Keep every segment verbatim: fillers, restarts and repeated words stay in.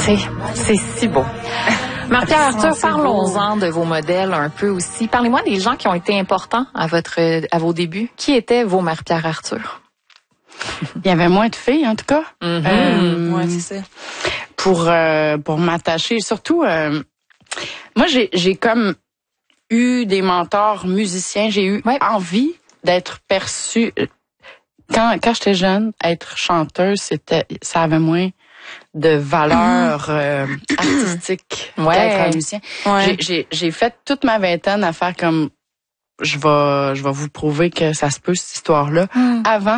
C'est, c'est si beau. Marc-Pierre Arthur, parlons-en de vos modèles un peu aussi. Parlez-moi des gens qui ont été importants à votre, à vos débuts. Qui étaient vos Marc-Pierre Arthur? Il y avait moins de filles, en tout cas. Mm-hmm. Euh, ouais, c'est ça. Pour, euh, pour m'attacher. Surtout, euh, moi, j'ai, j'ai comme eu des mentors musiciens. J'ai eu ouais. envie d'être perçue. Quand, quand j'étais jeune, être chanteuse, c'était, ça avait moins de valeur euh, artistique ouais. d'être un musicien. Ouais. J'ai, j'ai, j'ai fait toute ma vingtaine à faire comme je vais je vais vous prouver que ça se peut cette histoire-là mm. avant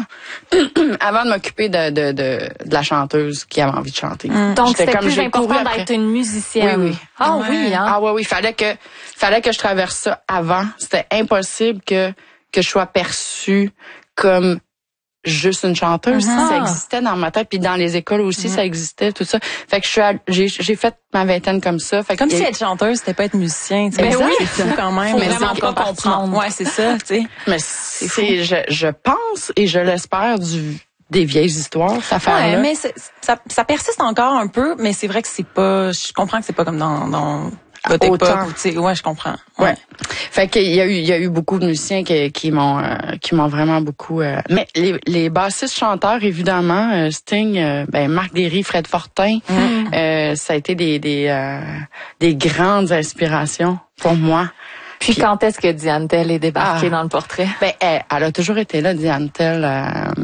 avant de m'occuper de, de de de la chanteuse qui avait envie de chanter. Mm. Donc j'étais c'était comme plus important d'être une musicienne. Oui oui. Ah ouais. oui hein. Ah ouais oui, fallait que fallait que je traverse ça avant, c'était impossible que que je sois perçue comme juste une chanteuse, mm-hmm. ça existait dans ma tête, puis dans les écoles aussi, mm-hmm. ça existait, tout ça. Fait que je suis, à, j'ai, j'ai fait ma vingtaine comme ça. Fait comme que, si être chanteuse, c'était pas être musicien. Mais oui, c'est fou quand même. Faut mais vraiment pas comprendre. Ouais, c'est ça, tu sais. Mais c'est, c'est je, je pense et je l'espère du des vieilles histoires, cette affaire-là. Ouais, mais c'est, ça, ça persiste encore un peu, mais c'est vrai que c'est pas. Je comprends que c'est pas comme dans. dans votre époque, tu sais, ouais, je comprends. Ouais. ouais. Fait qu'il y a eu, il y a eu beaucoup de musiciens qui, qui m'ont, euh, qui m'ont vraiment beaucoup. Euh... Mais les, les bassistes chanteurs, évidemment, euh, Sting, euh, ben Marc Derry, Fred Fortin, mm. euh, ça a été des, des, euh, des grandes inspirations pour moi. Puis, Puis quand est-ce que Diane Tell est débarquée ah, dans le portrait? Ben, elle, elle a toujours été là, Diane Tell. Euh,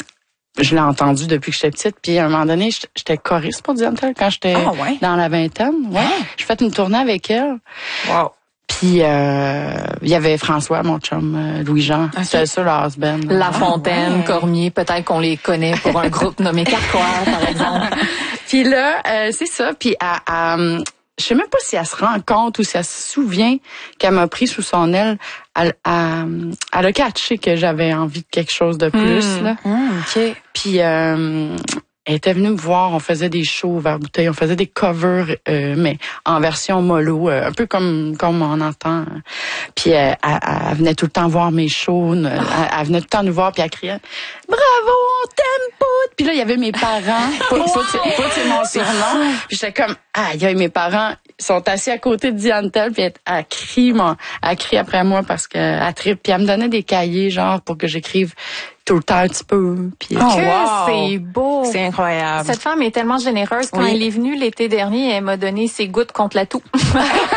Je l'ai entendu depuis que j'étais petite. Puis à un moment donné, j'étais choriste pour Diane Tell quand j'étais ah, ouais. dans la vingtaine. Ouais. Ah. J'ai fait une tournée avec elle. Wow. Puis euh, il y avait François, mon chum, euh, Louis-Jean. Okay. C'était ça, le husband. La Fontaine, ouais. Cormier, peut-être qu'on les connaît pour un groupe nommé Carquois, par exemple. Puis là, euh, c'est ça. Puis à, à je sais même pas si elle se rend compte ou si elle se souvient qu'elle m'a pris sous son aile. Elle, elle, elle a catché que j'avais envie de quelque chose de plus. Mmh. Là. Mmh, okay. Puis euh, elle était venue me voir, on faisait des shows vers bouteille, on faisait des covers, euh, mais en version mollo, euh, un peu comme comme on entend. Puis euh, elle, elle venait tout le temps voir mes shows, elle, elle venait tout le temps nous voir, puis elle criait « Bravo, on t'aime, Pout! » Puis là, il y avait mes parents. Pout, Pout, c'est mon surnom. Puis j'étais comme « Ah, il y a mes parents. » Ils sont assis à côté de Diane Tell, puis elle, elle crie, mon, elle crie après moi parce qu'elle tripe. Puis elle me donnait des cahiers, genre, pour que j'écrive tout le temps un petit peu. Puis, oh, wow. C'est beau. C'est incroyable. Cette femme est tellement généreuse. Quand oui. elle est venue l'été dernier, elle m'a donné ses gouttes contre la toux.